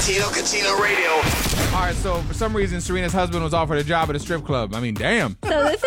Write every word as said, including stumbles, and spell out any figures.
Tino Cucino Radio. All right, so for some reason, Serena's husband was offered a job at a strip club. I mean, damn. So this